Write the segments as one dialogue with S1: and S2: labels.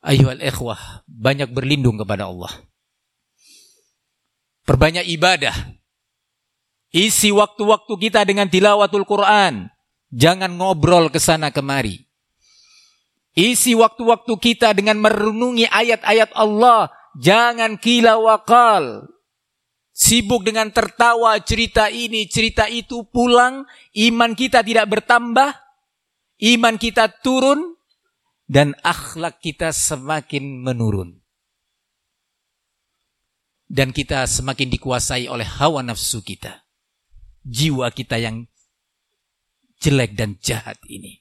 S1: Ayyuhal ikhwah, banyak berlindung kepada Allah. Perbanyak ibadah. Isi waktu-waktu kita dengan tilawatul Quran. Jangan ngobrol ke sana kemari. Isi waktu-waktu kita dengan merenungi ayat-ayat Allah. Jangan kila wakal. Sibuk dengan tertawa, cerita ini, cerita itu, pulang. Iman kita tidak bertambah. Iman kita turun. Dan akhlak kita semakin menurun. Dan kita semakin dikuasai oleh hawa nafsu kita. Jiwa kita yang jelek dan jahat ini.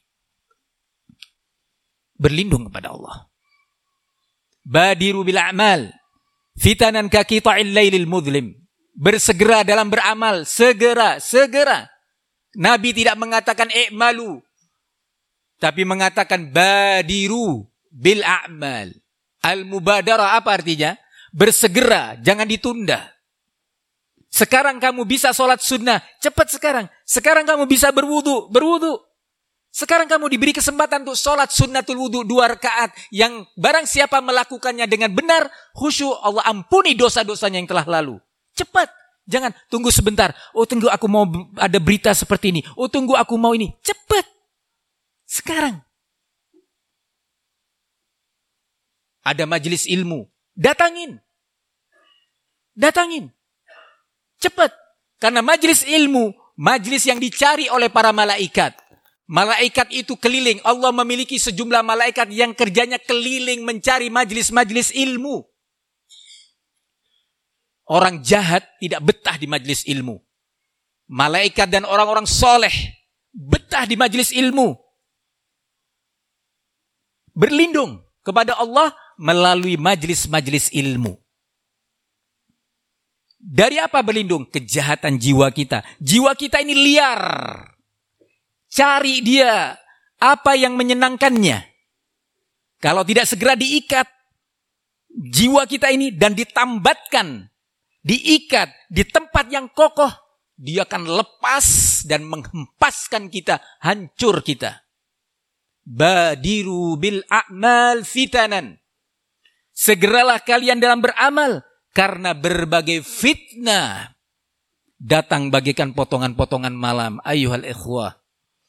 S1: Berlindung kepada Allah. Badiru bil a'mal. Fitanan ka qita'il lailil mudlim. Bersegera dalam beramal. Segera. Nabi tidak mengatakan i'malu. Tapi mengatakan badiru bil a'mal. Al-mubadarah apa artinya? Bersegera, jangan ditunda. Sekarang kamu bisa sholat sunnah, cepat sekarang. Sekarang kamu bisa berwudu. Sekarang kamu diberi kesempatan untuk sholat sunnatul wudu 2 rakaat. Yang barang siapa melakukannya dengan benar, khusyuk, Allah ampuni dosa-dosanya yang telah lalu. Cepat, jangan tunggu sebentar. Oh tunggu aku mau ada berita seperti ini. Oh tunggu aku mau ini. Cepat, sekarang. Ada majelis ilmu, datangin. Cepat. Karena majelis ilmu, majelis yang dicari oleh para malaikat. Malaikat itu keliling. Allah memiliki sejumlah malaikat yang kerjanya keliling mencari majelis-majelis ilmu. Orang jahat tidak betah di majelis ilmu. Malaikat dan orang-orang soleh betah di majelis ilmu. Berlindung kepada Allah melalui majelis-majelis ilmu. Dari apa berlindung? Kejahatan jiwa kita. Jiwa kita ini liar. Cari dia apa yang menyenangkannya. Kalau tidak segera diikat jiwa kita ini dan ditambatkan, diikat di tempat yang kokoh, dia akan lepas dan menghempaskan kita, hancur kita. Badiru bil a'mal fitanan. Segeralah kalian dalam beramal. Karena berbagai fitnah datang bagaikan potongan-potongan malam. Ayyuhal ikhwah.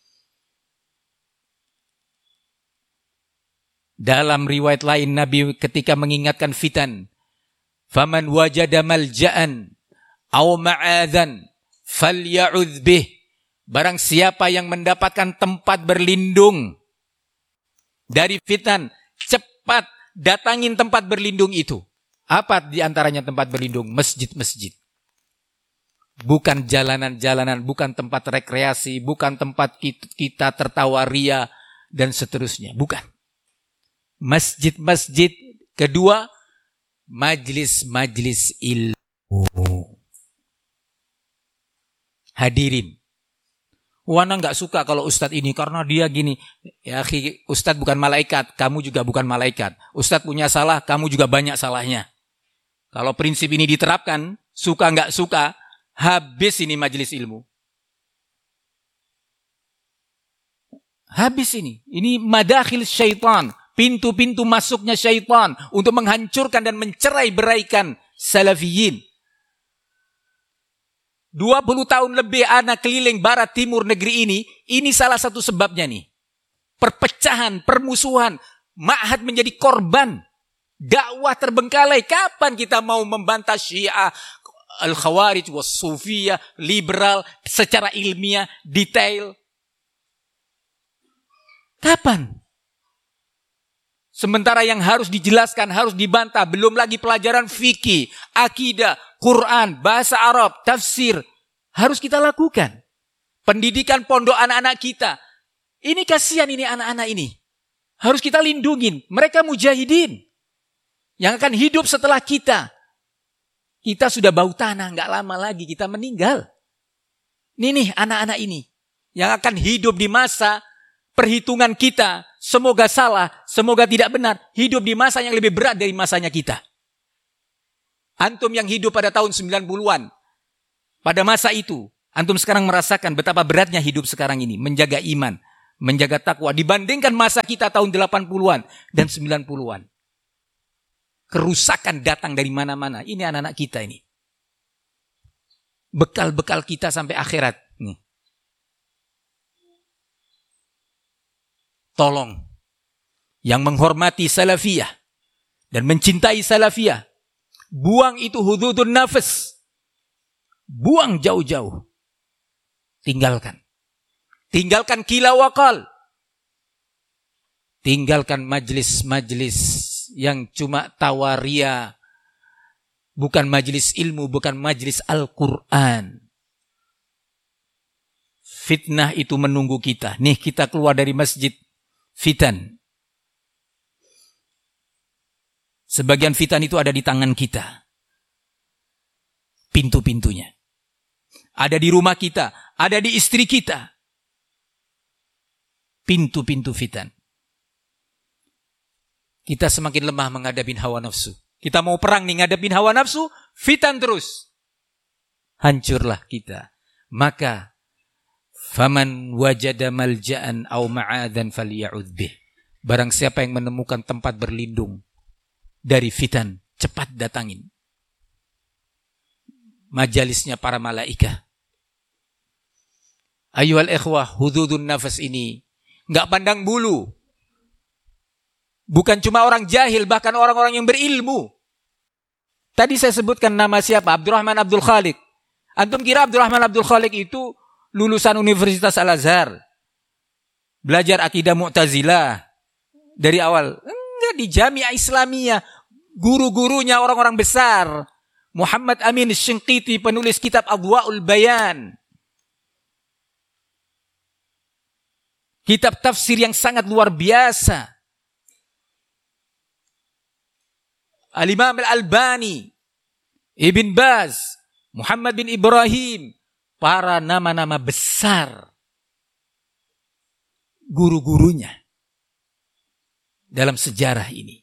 S1: Dalam riwayat lain Nabi ketika mengingatkan fitan. Faman wajada malja'an aw ma'adhan falya'udh bih. Barang siapa yang mendapatkan tempat berlindung dari fitan, cepat datangin tempat berlindung itu. Apa di antaranya tempat berlindung? Masjid-masjid. Bukan jalanan-jalanan, bukan tempat rekreasi, bukan tempat kita tertawa ria dan seterusnya. Bukan. Masjid-masjid. Kedua, majlis-majlis ilmu. Hadirin. Wana nggak suka kalau ustadz ini karena dia gini. Ya, ustadz bukan malaikat, kamu juga bukan malaikat. Ustadz punya salah, kamu juga banyak salahnya. Kalau prinsip ini diterapkan, suka nggak suka, habis ini majelis ilmu. Habis ini. Ini madakhil syaitan. Pintu-pintu masuknya syaitan untuk menghancurkan dan mencerai-beraikan salafiyin. 20 tahun lebih anak keliling barat timur negeri ini salah satu sebabnya nih. Perpecahan, permusuhan, ma'had menjadi korban. Dakwah terbengkalai. Kapan kita mau membantah Syiah, Al-Khawarij, Was-Sufiyah, liberal secara ilmiah, detail? Kapan? Sementara yang harus dijelaskan, harus dibantah, belum lagi pelajaran fikih, akidah, Quran, bahasa Arab, tafsir, harus kita lakukan. Pendidikan pondok anak-anak kita. Ini kasihan ini anak-anak ini. Harus kita lindungin. Mereka mujahidin. Yang akan hidup setelah kita. Kita sudah bau tanah, nggak lama lagi kita meninggal. Ini anak-anak ini. Yang akan hidup di masa perhitungan kita. Semoga salah, semoga tidak benar. Hidup di masa yang lebih berat dari masanya kita. Antum yang hidup pada tahun 90-an. Pada masa itu, antum sekarang merasakan betapa beratnya hidup sekarang ini. Menjaga iman, menjaga takwa. Dibandingkan masa kita tahun 80-an dan 90-an. Kerusakan datang dari mana-mana. Ini anak-anak kita ini. Bekal-bekal kita sampai akhirat. Nih. Tolong. Yang menghormati salafiyah. Dan mencintai salafiyah. Buang itu hududun nafas. Buang jauh-jauh. Tinggalkan. Tinggalkan kila wakal. Tinggalkan majlis-majlis yang cuma tawaria. Bukan majlis ilmu, bukan majlis Al-Quran. Fitnah itu menunggu kita. Nih kita keluar dari masjid. Fitan. Sebagian fitan itu ada di tangan kita. Pintu-pintunya. Ada di rumah kita. Ada di istri kita. Pintu-pintu fitan. Kita semakin lemah menghadapi hawa nafsu. Kita mau perang nih ngadepin hawa nafsu, fitan terus. Hancurlah kita. Maka faman wajada malja'an aw ma'adan falya'udz bih. Barang siapa yang menemukan tempat berlindung dari fitan, cepat datangin. Majalisnya para malaikah. Ayyuhal ikhwah, hududun nafas ini enggak pandang bulu. Bukan cuma orang jahil, bahkan orang-orang yang berilmu. Tadi saya sebutkan nama siapa? Abdurrahman Abdul Khaliq. Antum kira Abdurrahman Abdul Khaliq itu lulusan Universitas Al-Azhar? Belajar akidah Mu'tazilah dari awal? Enggak, di Jami'ah Islamiyah. Guru-gurunya orang-orang besar. Muhammad Amin Shinqiti, penulis kitab Adwa'ul Bayan. Kitab tafsir yang sangat luar biasa. Al-Imam Al-Albani, Ibn Baz, Muhammad bin Ibrahim, para nama-nama besar guru-gurunya dalam sejarah ini.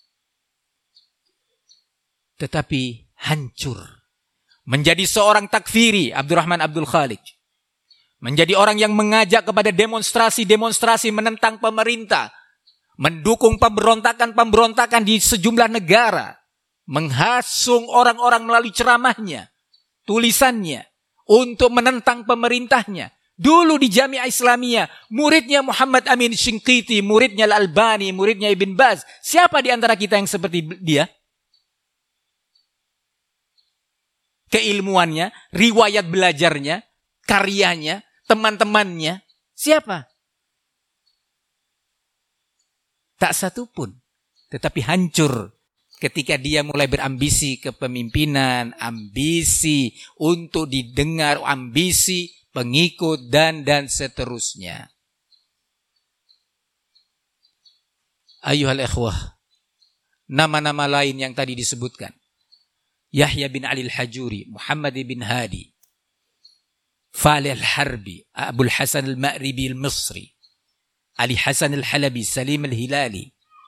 S1: Tetapi hancur. Menjadi seorang takfiri, Abdurrahman Abdul Khaliq. Menjadi orang yang mengajak kepada demonstrasi-demonstrasi menentang pemerintah. Mendukung pemberontakan-pemberontakan di sejumlah negara. Menghasung orang-orang melalui ceramahnya, tulisannya, untuk menentang pemerintahnya. Dulu di Jami'ah Islamiyah, muridnya Muhammad Amin Shinqiti, muridnya Al-Albani, muridnya Ibn Baz. Siapa di antara kita yang seperti dia? Keilmuannya, riwayat belajarnya, karyanya, teman-temannya. Siapa? Tak satu pun. Tetapi hancur ketika dia mulai berambisi kepemimpinan, ambisi untuk didengar, ambisi pengikut dan seterusnya. Ayuhal ikhwah, nama-nama lain yang tadi disebutkan. Yahya bin Ali al-Hajuri, Muhammad bin Hadi, Falih al-Harbi, Abul Hasan al-Ma'ribi al-Misri, Ali Hasan al-Halabi, Salim al-Hilali,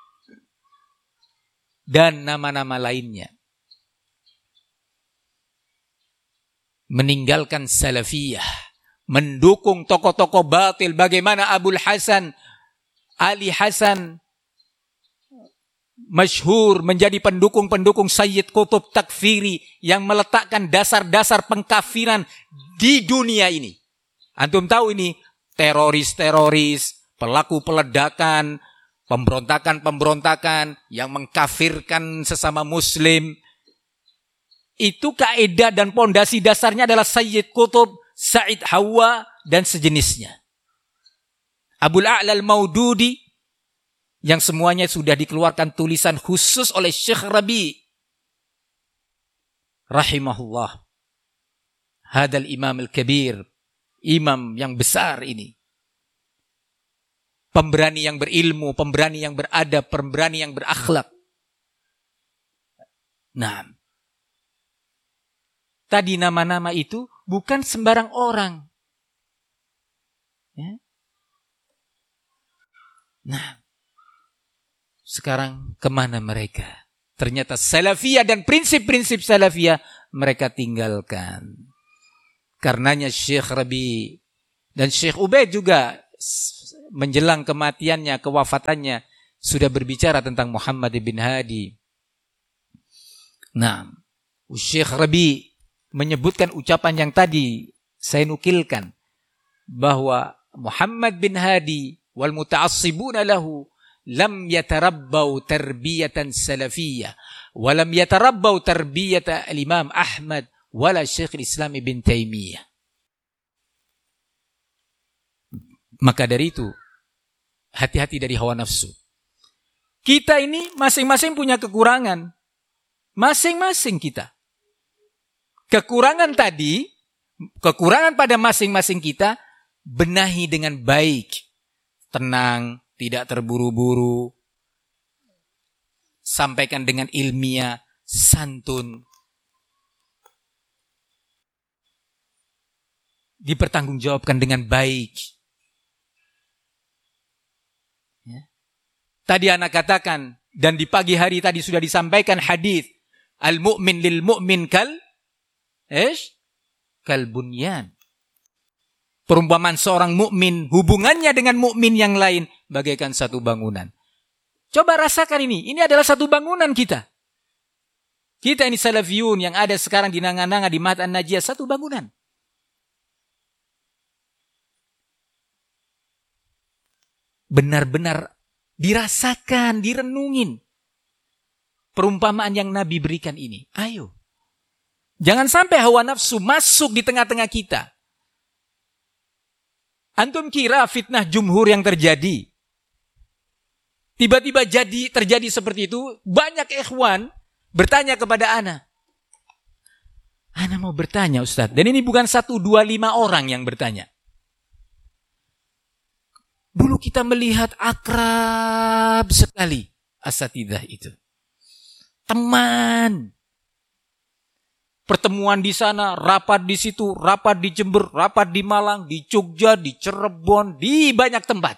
S1: dan nama-nama lainnya. Meninggalkan salafiyah, mendukung tokoh-tokoh batil. Bagaimana Abul Hasan, Ali Hasan, masyhur menjadi pendukung-pendukung Sayyid Qutb takfiri yang meletakkan dasar-dasar pengkafiran di dunia ini. Antum tahu ini teroris-teroris, pelaku peledakan, pemberontakan-pemberontakan yang mengkafirkan sesama muslim. Itu kaidah dan pondasi dasarnya adalah Sayyid Qutb, Said Hawa dan sejenisnya. Abul A'la al-Maududi yang semuanya sudah dikeluarkan tulisan khusus oleh Syekh Rabi rahimahullah. Hadal Imam al-Kabir, imam yang besar ini. Pemberani yang berilmu, pemberani yang beradab, pemberani yang berakhlak. Nah, tadi nama-nama itu bukan sembarang orang. Ya. Nah, sekarang kemana mereka? Ternyata salafiyah dan prinsip-prinsip salafiyah mereka tinggalkan. Karenanya Syekh Rabi dan Syekh Ubaid juga menjelang kematiannya, kewafatannya, sudah berbicara tentang Muhammad bin Hadi. Nah, Syekh Rabi menyebutkan ucapan yang tadi saya nukilkan, bahwa Muhammad bin Hadi wal muta'assibuna lahu lam yatarabbau tarbiyatan salafiyah wa lam yatarabbau tarbiyata al-Imam Ahmad wala Syekh Islam Ibn Taimiyah. Maka dari itu, hati-hati dari hawa nafsu. Kita ini masing-masing punya kekurangan. Masing-masing kita. Kekurangan tadi, kekurangan pada masing-masing kita, benahi dengan baik. Tenang, tidak terburu-buru. Sampaikan dengan ilmiah, santun. Dipertanggungjawabkan dengan baik. Tadi anak katakan, dan di pagi hari tadi sudah disampaikan hadis, al-mu'min lil mu'min kal bunyan. Perumpamaan seorang mukmin, hubungannya dengan mukmin yang lain bagaikan satu bangunan. Coba rasakan ini adalah satu bangunan kita. Kita ini salafiyun yang ada sekarang di Nanga-Nanga, di Mahat An-Najiyah, satu bangunan. Benar-benar dirasakan, direnungin perumpamaan yang Nabi berikan ini. Ayo. Jangan sampai hawa nafsu masuk di tengah-tengah kita. Antum kira fitnah jumhur yang terjadi, tiba-tiba terjadi seperti itu, banyak ikhwan bertanya kepada ana. Ana mau bertanya Ustaz, dan ini bukan 1, 2, 5 orang yang bertanya. Dulu kita melihat akrab sekali asatidzah itu. Teman. Pertemuan di sana, rapat di situ, rapat di Jember, rapat di Malang, di Jogja, di Cirebon, di banyak tempat.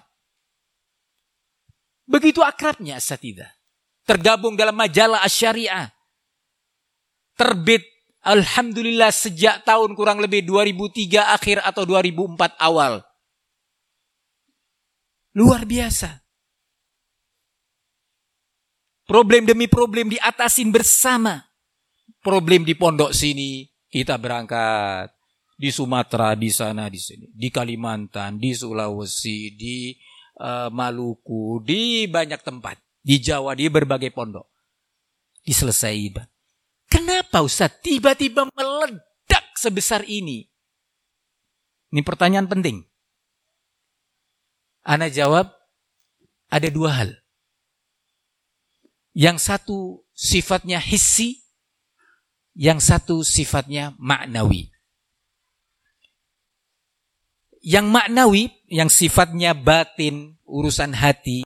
S1: Begitu akrabnya asatidzah. Tergabung dalam majalah Asy-Syariah. Terbit alhamdulillah sejak tahun kurang lebih 2003 akhir atau 2004 awal. Luar biasa. Problem demi problem diatasin bersama. Problem di pondok sini, kita berangkat. Di Sumatera, di sana, di sini. Di Kalimantan, di Sulawesi, di Maluku, di banyak tempat. Di Jawa, di berbagai pondok. Diselesaikan. Kenapa Ustaz tiba-tiba meledak sebesar ini? Ini pertanyaan penting. Ana jawab, ada 2 hal. Yang satu sifatnya hissi, yang satu sifatnya maknawi. Yang maknawi, yang sifatnya batin, urusan hati,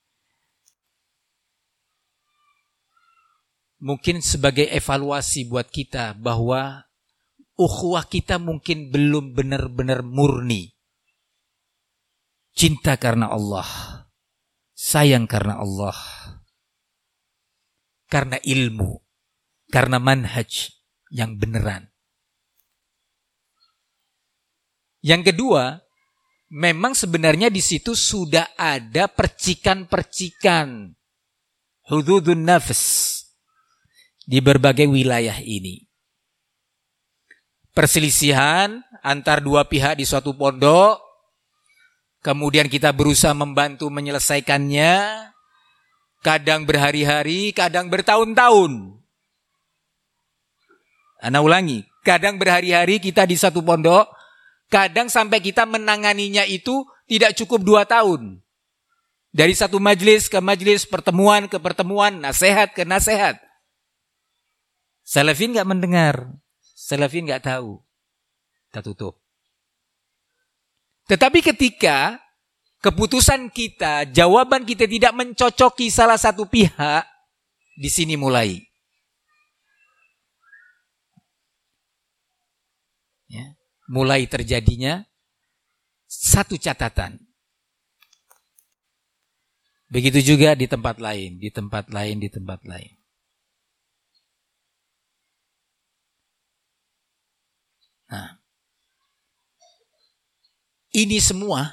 S1: mungkin sebagai evaluasi buat kita bahwa ukhuwah kita mungkin belum benar-benar murni. Cinta karena Allah, sayang karena Allah, karena ilmu, karena manhaj yang beneran. Yang kedua, memang sebenarnya di situ sudah ada percikan-percikan hududun nafs di berbagai wilayah ini. Perselisihan antar 2 pihak di suatu pondok, kemudian kita berusaha membantu menyelesaikannya, kadang berhari-hari, kadang bertahun-tahun. Ana ulangi, kadang berhari-hari kita di satu pondok, kadang sampai kita menanganinya itu tidak cukup 2 tahun. Dari satu majelis ke majelis, pertemuan ke pertemuan, nasihat ke nasihat. Salafin gak mendengar, salafin gak tahu. Kita tutup. Tetapi ketika keputusan kita, jawaban kita tidak mencocoki salah satu pihak, di sini mulai. Ya, mulai terjadinya satu catatan. Begitu juga di tempat lain, di tempat lain, di tempat lain. Nah, ini semua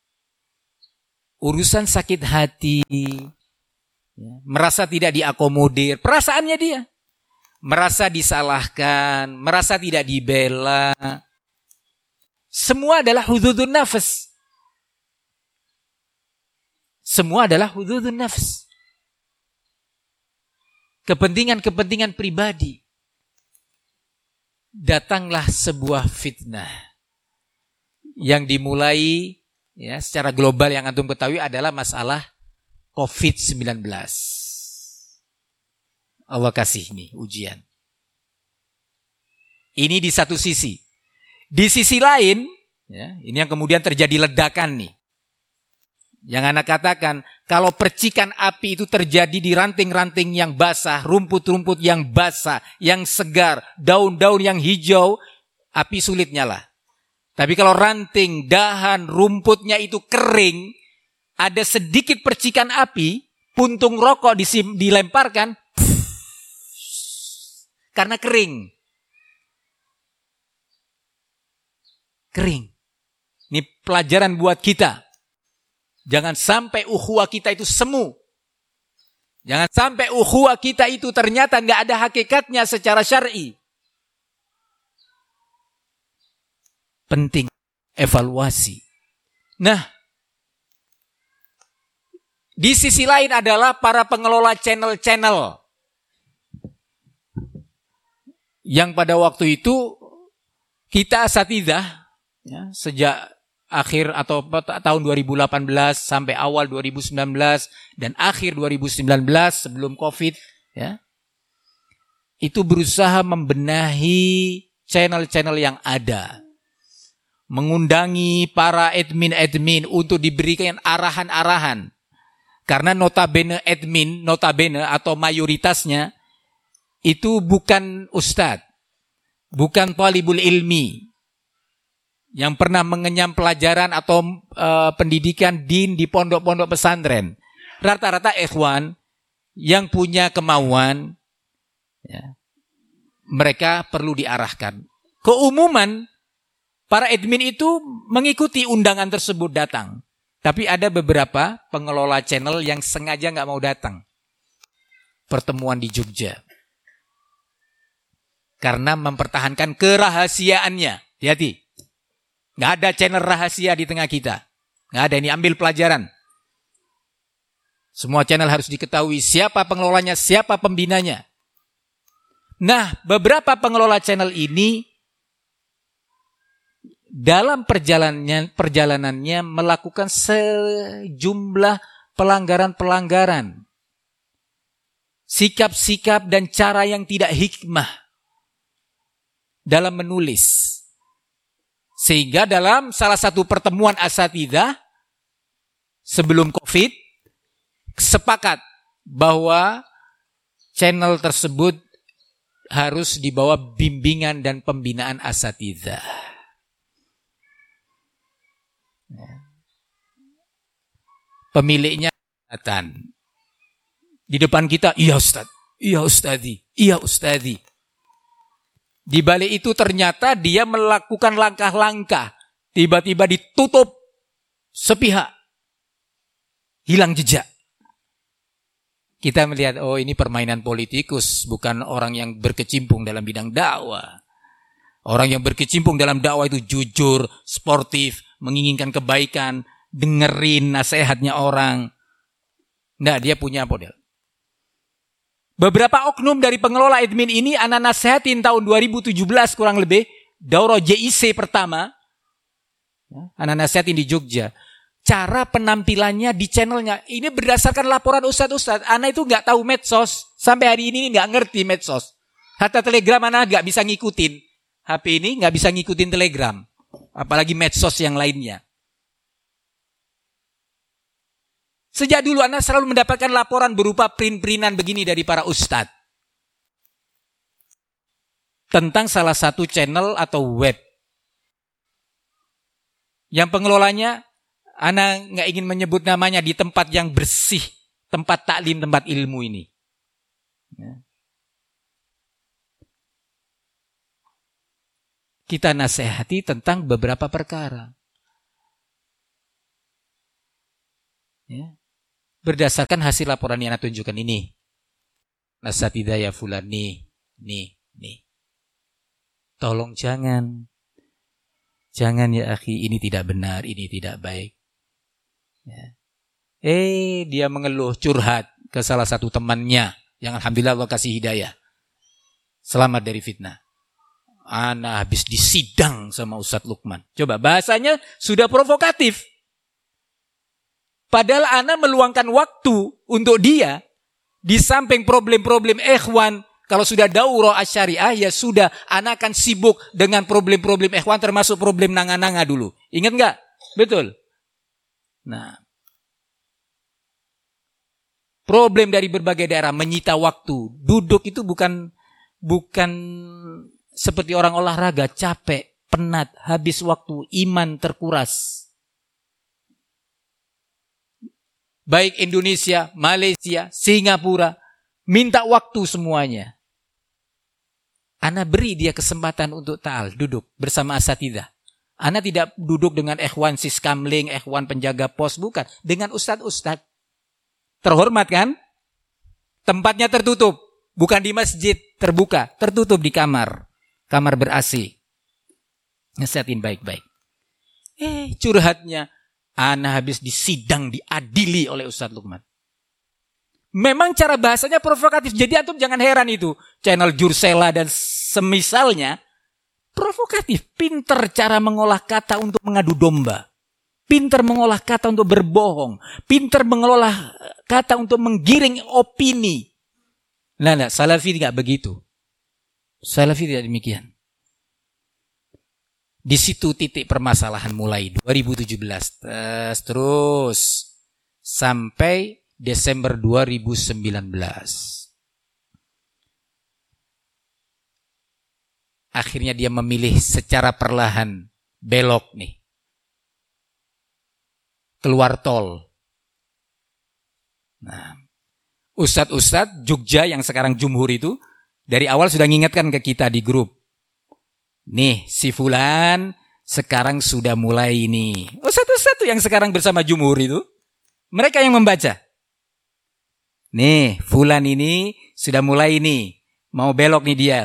S1: urusan sakit hati, ya, merasa tidak diakomodir, perasaannya dia. merasa disalahkan, merasa tidak dibela. Semua adalah hududun nafs. Semua adalah hududun nafs. Kepentingan-kepentingan pribadi. Datanglah sebuah fitnah yang dimulai ya secara global yang antum ketahui adalah masalah COVID-19. Allah kasih nih ujian. Ini di satu sisi. Di sisi lain, ya, ini yang kemudian terjadi ledakan nih. Yang anak katakan, kalau percikan api itu terjadi di ranting-ranting yang basah, rumput-rumput yang basah, yang segar, daun-daun yang hijau, api sulit nyala. Tapi kalau ranting, dahan, rumputnya itu kering, ada sedikit percikan api, puntung rokok dilemparkan, karena kering. Kering. Ini pelajaran buat kita. Jangan sampai ukhuwah kita itu semu. Jangan sampai ukhuwah kita itu ternyata nggak ada hakikatnya secara syar'i. Penting evaluasi. Nah, di sisi lain adalah para pengelola channel-channel yang pada waktu itu kita asatidzah ya, sejak akhir atau tahun 2018 sampai awal 2019 dan akhir 2019 sebelum COVID ya. Itu berusaha membenahi channel-channel yang ada. Mengundangi para admin-admin untuk diberikan arahan-arahan. Karena notabene admin, notabene atau mayoritasnya itu bukan ustadz, bukan talibul ilmi yang pernah mengenyam pelajaran atau pendidikan din di pondok-pondok pesantren. Rata-rata ikhwan yang punya kemauan, ya, mereka perlu diarahkan. Keumuman, para admin itu mengikuti undangan tersebut datang. Tapi ada beberapa pengelola channel yang sengaja nggak mau datang. Pertemuan di Jogja. Karena mempertahankan kerahasiaannya. Hati-hati. Nggak ada channel rahasia di tengah kita. Nggak ada, ini ambil pelajaran. Semua channel harus diketahui siapa pengelolanya, siapa pembinanya. Nah, beberapa pengelola channel ini dalam perjalanannya melakukan sejumlah pelanggaran-pelanggaran. Sikap-sikap dan cara yang tidak hikmah dalam menulis. Sehingga dalam salah satu pertemuan asatidzah sebelum COVID, sepakat bahwa channel tersebut harus dibawa bimbingan dan pembinaan asatidzah. Pemiliknya datang di depan kita, iya Ustaz, iya Ustazi, iya Ustazi. Di balik itu ternyata dia melakukan langkah-langkah. Tiba-tiba ditutup sepihak. Hilang jejak. Kita melihat, oh ini permainan politikus. Bukan orang yang berkecimpung dalam bidang dakwah. Orang yang berkecimpung dalam dakwah itu jujur, sportif, menginginkan kebaikan, dengerin nasihatnya orang. Nah, dia punya model. Beberapa oknum dari pengelola admin ini anak nasihatin tahun 2017 kurang lebih, daurah JIC pertama, anak nasihatin di Jogja. Cara penampilannya di channelnya, ini berdasarkan laporan ustadz-ustadz. Anak itu nggak tahu medsos, sampai hari ini nggak ngerti medsos. Hatta telegram anak nggak bisa ngikutin. HP ini nggak bisa ngikutin telegram, apalagi medsos yang lainnya. Sejak dulu anak selalu mendapatkan laporan berupa print-printan begini dari para ustadz. Tentang salah satu channel atau web. Yang pengelolanya, anak nggak ingin menyebut namanya, di tempat yang bersih. Tempat taklim, tempat ilmu ini. Kita nasihati tentang beberapa perkara. Ya. Berdasarkan hasil laporan yang anak tunjukkan ini. Asatidzah ya fulani, Nih. Tolong jangan ya akhi, ini tidak benar, ini tidak baik. Ya. Dia mengeluh, curhat ke salah satu temannya yang alhamdulillah Allah kasih hidayah. Selamat dari fitnah. Ana habis disidang sama Ustadz Lukman. Coba bahasanya sudah provokatif. Padahal ana meluangkan waktu untuk dia. Di samping problem-problem ikhwan. Kalau sudah daurah asyariah ya sudah. Ana akan sibuk dengan problem-problem ikhwan. Termasuk problem nanga-nanga dulu. Ingat gak? Betul. Nah. Problem dari berbagai daerah menyita waktu. Duduk itu bukan seperti orang olahraga, capek, penat, habis waktu, iman terkuras. Baik Indonesia, Malaysia, Singapura, minta waktu semuanya. Ana beri dia kesempatan untuk ta'al, duduk bersama asatidzah. Ana tidak duduk dengan ikhwan siskamling, ikhwan penjaga pos, bukan. Dengan ustadz-ustadz. Terhormat kan? Tempatnya tertutup. Bukan di masjid, terbuka. Tertutup di kamar. Kamar ber-AC. Nasihatin baik-baik. Curhatnya. Ana habis disidang, diadili oleh Ustadz Lukman. Memang cara bahasanya provokatif. Jadi antum jangan heran itu. Channel Jursela dan semisalnya. Provokatif. Pinter cara mengolah kata untuk mengadu domba. Pinter mengolah kata untuk berbohong. Pinter mengolah kata untuk menggiring opini. Nah, Salafi tidak begitu. Salafi tidak demikian. Di situ titik permasalahan mulai 2017 terus sampai Desember 2019. Akhirnya dia memilih secara perlahan belok nih. Keluar tol. Nah, ustadz-ustadz Jogja yang sekarang jumhur itu dari awal sudah mengingatkan ke kita di grup. Nih, si fulan sekarang sudah mulai ini. Satu-satu yang sekarang bersama jumhur itu, mereka yang membaca. Nih, fulan ini sudah mulai ini. Mau belok nih dia.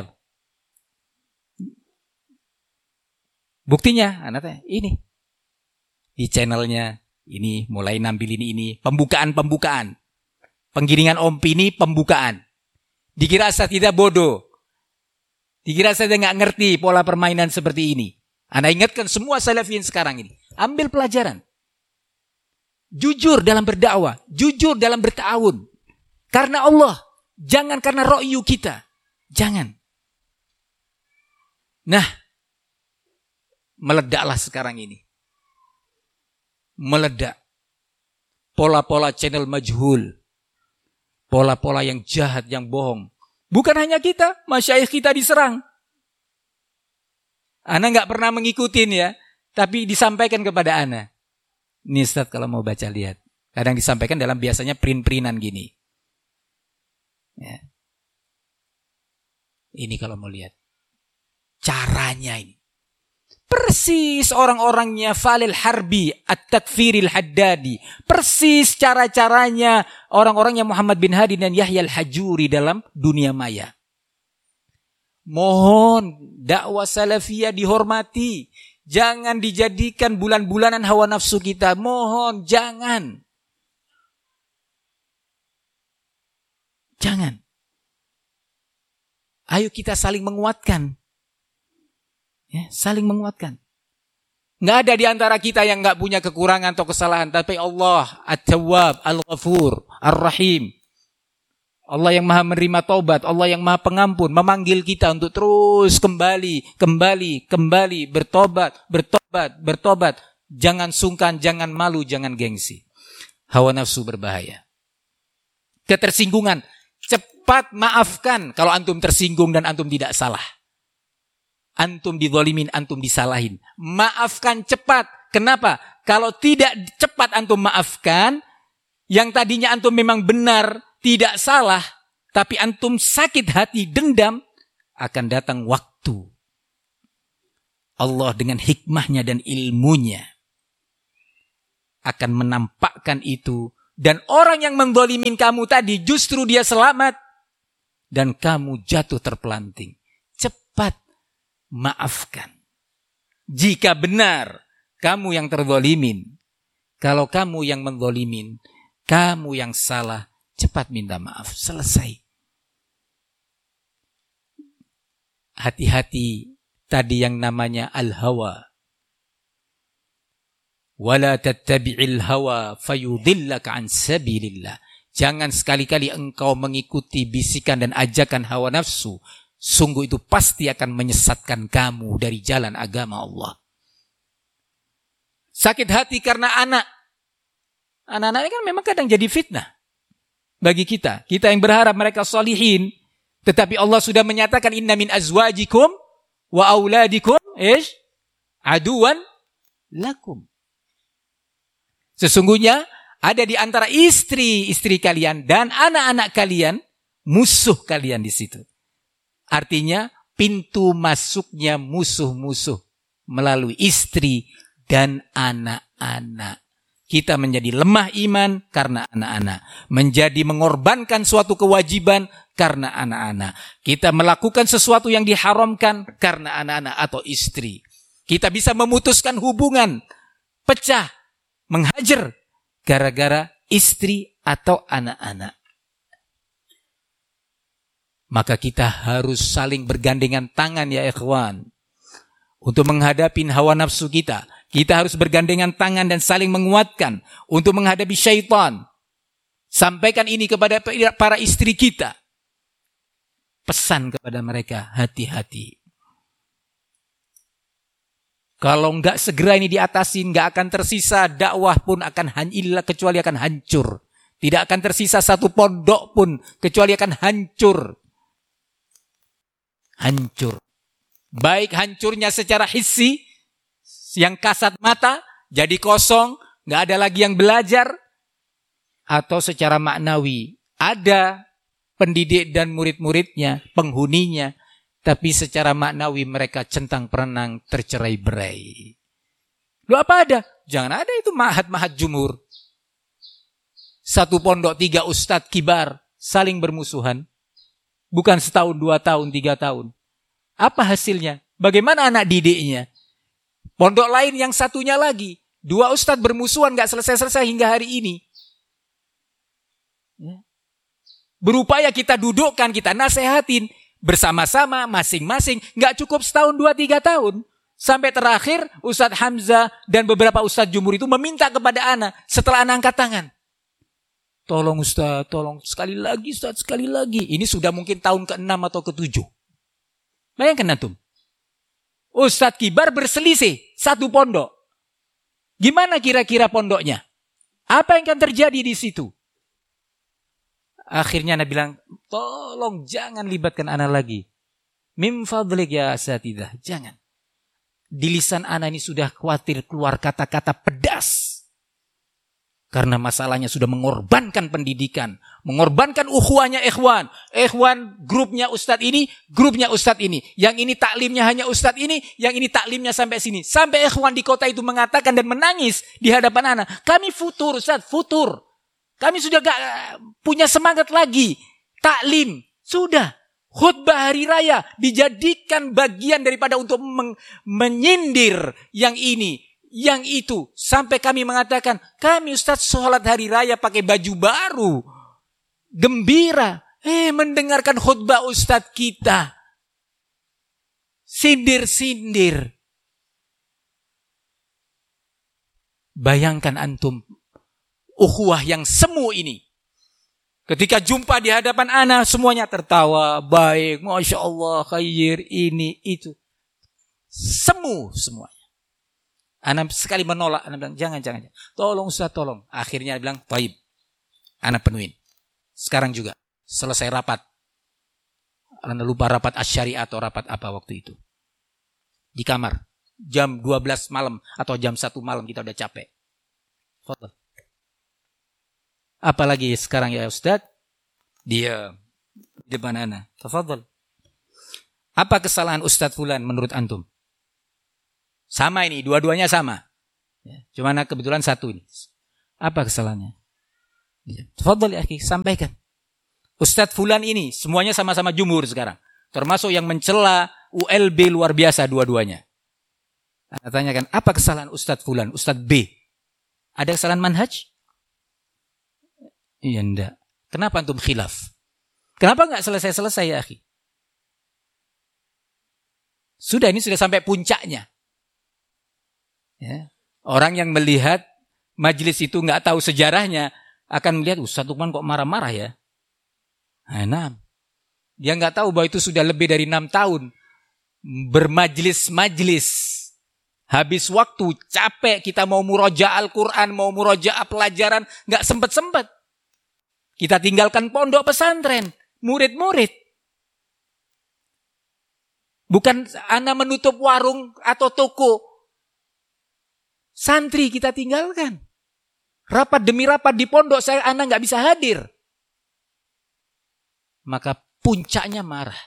S1: Buktinya, anaknya ini. Di channelnya, ini mulai nampilin ini. Pembukaan. Penggiringan opini, pembukaan. Dikira asatidzah bodoh. Dikira saya nggak ngerti pola permainan seperti ini. Anda ingatkan semua salafiyin sekarang ini. Ambil pelajaran. Jujur dalam berdakwah. Jujur dalam berta'awun. Karena Allah. Jangan karena ro'yu kita. Jangan. Nah. Meledaklah sekarang ini. Meledak. Pola-pola channel majhul. Pola-pola yang jahat, yang bohong. Bukan hanya kita, masyayikh kita diserang. Ana nggak pernah mengikutin ya, tapi disampaikan kepada ana. Nih Ustaz kalau mau baca lihat. Kadang disampaikan dalam biasanya print-printan gini. Ya. Ini kalau mau lihat. Caranya ini. Persis orang-orangnya Falil Harbi, At-Takfiril Haddadi. Persis cara-caranya orang-orangnya Muhammad bin Hadi dan Yahya Al-Hajuri dalam dunia maya. Mohon dakwah salafiyah dihormati. Jangan dijadikan bulan-bulanan hawa nafsu kita. Mohon, jangan. Jangan. Ayo kita saling menguatkan. Ya, saling menguatkan. Nggak ada di antara kita yang nggak punya kekurangan atau kesalahan, tapi Allah At-Tawwab, Al-Ghafur, Ar-Rahim. Allah yang maha menerima taubat, Allah yang maha pengampun, memanggil kita untuk terus kembali, bertobat. Jangan sungkan, jangan malu, jangan gengsi. Hawa nafsu berbahaya. Ketersinggungan, cepat maafkan kalau antum tersinggung dan antum tidak salah. Antum dizalimin, antum disalahin. Maafkan cepat. Kenapa? Kalau tidak cepat antum maafkan, yang tadinya antum memang benar, tidak salah, tapi antum sakit hati, dendam, akan datang waktu. Allah dengan hikmahnya dan ilmunya akan menampakkan itu. Dan orang yang menzalimin kamu tadi, justru dia selamat. dan kamu jatuh terpelanting. Cepat maafkan. Jika benar kamu yang terzalimin, kalau kamu yang menzalimin, kamu yang salah, cepat minta maaf. Selesai. Hati-hati tadi yang namanya al-hawa. Wala tattabi'il hawa fayudillaka an sabilillah. Jangan sekali-kali engkau mengikuti bisikan dan ajakan hawa nafsu. Sungguh itu pasti akan menyesatkan kamu dari jalan agama Allah. Sakit hati karena anak. Anak-anak ini kan memang kadang jadi fitnah bagi kita. Kita yang berharap mereka sholihin. Tetapi Allah sudah menyatakan inna min azwajikum wa auladikum aduwan lakum. Sesungguhnya ada di antara istri-istri kalian dan anak-anak kalian musuh kalian di situ. Artinya pintu masuknya musuh-musuh melalui istri dan anak-anak. Kita menjadi lemah iman karena anak-anak. Menjadi mengorbankan suatu kewajiban karena anak-anak. Kita melakukan sesuatu yang diharamkan karena anak-anak atau istri. Kita bisa memutuskan hubungan, pecah, menghajar gara-gara istri atau anak-anak. Maka kita harus saling bergandengan tangan ya ikhwan. Untuk menghadapi hawa nafsu kita. Kita harus bergandengan tangan dan saling menguatkan. Untuk menghadapi syaitan. Sampaikan ini kepada para istri kita. Pesan kepada mereka, hati-hati. Kalau enggak segera ini diatasi, enggak akan tersisa dakwah pun akan kecuali akan hancur. Tidak akan tersisa satu pondok pun kecuali akan hancur. Hancur. Baik hancurnya secara hissi, yang kasat mata, jadi kosong, enggak ada lagi yang belajar. Atau secara maknawi, ada pendidik dan murid-muridnya, penghuninya. Tapi secara maknawi mereka centang perenang tercerai-berai. Lu apa ada? Jangan ada itu mahat-mahat jumhur. Satu pondok 3 ustadz kibar saling bermusuhan. Bukan setahun, 2 tahun, 3 tahun. Apa hasilnya? Bagaimana anak didiknya? Pondok lain yang satunya lagi. 2 ustadz bermusuhan gak selesai-selesai hingga hari ini. Berupaya kita dudukkan, kita nasehatin. Bersama-sama, masing-masing. Gak cukup setahun, 2, 3 tahun. Sampai terakhir, Ustadz Hamzah dan beberapa Ustadz Jumhur itu meminta kepada ana. Setelah ana angkat tangan. Tolong Ustadz, tolong. Sekali lagi Ustadz, sekali lagi. Ini sudah mungkin tahun ke-6 atau ke-7. Bayangkan antum. Ustadz kibar berselisih. Satu pondok. Gimana kira-kira pondoknya? Apa yang akan terjadi di situ? Akhirnya ana bilang, tolong jangan libatkan ana lagi. Min fadlik ya asatidah. Jangan. Di lisan ana ini sudah khawatir keluar kata-kata pedas. Karena masalahnya sudah mengorbankan pendidikan. Mengorbankan ukhuwahnya ikhwan. Ikhwan grupnya ustadz ini, grupnya ustadz ini. Yang ini taklimnya hanya ustadz ini, yang ini taklimnya sampai sini. Sampai ikhwan di kota itu mengatakan dan menangis di hadapan ana. Kami futur ustadz, futur. Kami sudah gak punya semangat lagi. Taklim, sudah. Khutbah hari raya dijadikan bagian daripada untuk menyindir yang ini. Yang itu, sampai kami mengatakan, kami Ustaz sholat hari raya pakai baju baru. Gembira. Mendengarkan khutbah Ustaz kita. Sindir-sindir. Bayangkan antum, ukhuwah yang semu ini. Ketika jumpa di hadapan ana, semuanya tertawa, baik, Masya Allah, khair, ini, itu. Semu semuanya. Ana sekali menolak, ana bilang jangan. Tolong Ustaz, tolong. Akhirnya dia bilang, "Baik. Ana penuhin." Sekarang juga selesai rapat. Ana lupa rapat asy-syariah atau rapat apa waktu itu. Di kamar. Jam 12 malam atau jam 1 malam kita udah capek. Fadhal. Apalagi sekarang ya Ustaz? Dia di depan ana. Tafadhal. Apa kesalahan Ustaz fulan menurut antum? Sama ini, dua-duanya sama. Ya, cuma kebetulan satu ini. Apa kesalahannya? Ya. Tafadhal ya akhi, sampaikan. Ustadz Fulan ini, semuanya sama-sama jumhur sekarang. Termasuk yang mencela ULB luar biasa dua-duanya. Anda tanyakan, apa kesalahan Ustadz Fulan, Ustadz B? Ada kesalahan manhaj? Iya, enggak. Kenapa antum khilaf? Kenapa enggak selesai-selesai ya akhi? Sudah, ini sudah sampai puncaknya. Ya. Orang yang melihat majelis itu enggak tahu sejarahnya, akan melihat, Ustadz Lukman kok marah-marah ya? Nah, dia enggak tahu bahwa itu sudah lebih dari 6 tahun. Bermajlis-majlis. Habis waktu, capek, kita mau murojaah Al-Quran, mau murojaah pelajaran, enggak sempat-sempat. Kita tinggalkan pondok pesantren, murid-murid. Bukan ana menutup warung atau toko. Santri kita tinggalkan. Rapat demi rapat di pondok, ana nggak bisa hadir. Maka puncaknya marah.